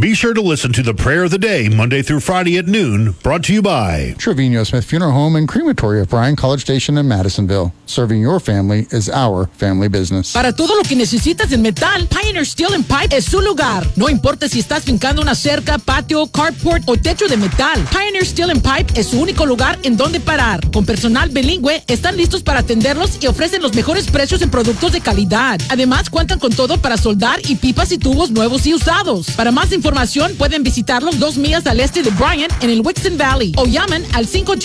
Be sure to listen to the Prayer of the Day Monday through Friday at noon, brought to you by Trevino Smith Funeral Home and Crematory of Bryan College Station in Madisonville. Serving your family is our family business. Para todo lo que necesitas en metal, Pioneer Steel and Pipe es su lugar. No importa si estás fincando una cerca, patio, carport o techo de metal, Pioneer Steel and Pipe es su único lugar en donde parar. Con personal bilingüe, están listos para atenderlos y ofrecen los mejores precios en productos de calidad. Además, cuentan con todo para soldar y pipas y tubos nuevos y usados. Para más información, pueden visitarlos 2 millas al este de Bryan, en el Wixon Valley, o llamen al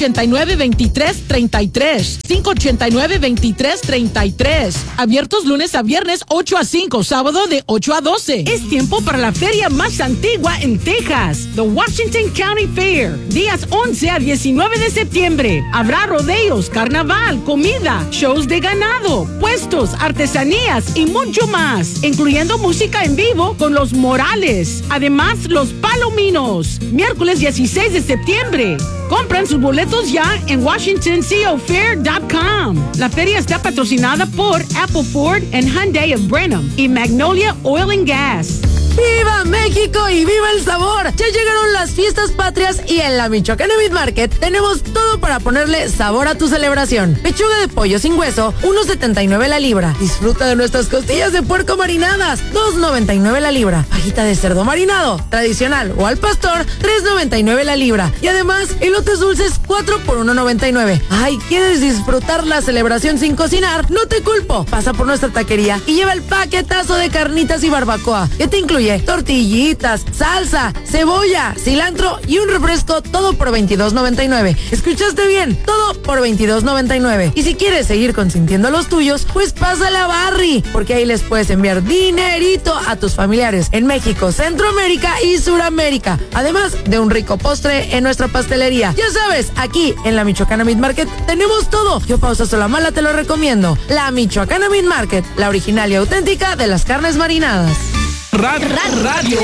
589-2333. 589-2333. Abiertos lunes a viernes 8 a 5, sábado de 8 a 12. Es tiempo para la feria más antigua en Texas, The Washington County Fair. Días 11 a 19 de septiembre. Habrá rodeos, carnaval, comida, shows de ganado, puestos, artesanías y mucho más, incluyendo música en vivo con los Morales. Además, los Palominos. Miércoles 16 de septiembre. Compran sus boletos ya en WashingtonCOFair.com. La feria está patrocinada por Apple Ford and Hyundai of Brenham y Magnolia Oil and Gas. ¡Viva México y viva el sabor! Ya llegaron las fiestas patrias y en la Michoacana Meat Market tenemos todo para ponerle sabor a tu celebración. Pechuga de pollo sin hueso, $1.79 la libra. Disfruta de nuestras costillas de puerco marinadas, $2.99 la libra. Fajita de cerdo marinado, tradicional o al pastor, $3.99 la libra. Y además, elotes dulces, 4 por $1.99. Ay, ¿quieres disfrutar la celebración sin cocinar? No te culpo. Pasa por nuestra taquería y lleva el paquetazo de carnitas y barbacoa, que te incluye tortillitas, salsa, cebolla, cilantro y un refresco, todo por $22.99. ¿Escuchaste bien? Todo por $22.99. Y si quieres seguir consintiendo los tuyos, pues pásale a Barry, porque ahí les puedes enviar dinerito a tus familiares en México, Centroamérica y Suramérica, además de un rico postre en nuestra pastelería. Ya sabes, aquí en la Michoacana Meat Market tenemos todo. Yo, Pausa Solamala, te lo recomiendo. La Michoacana Meat Market, la original y auténtica de las carnes marinadas. Radio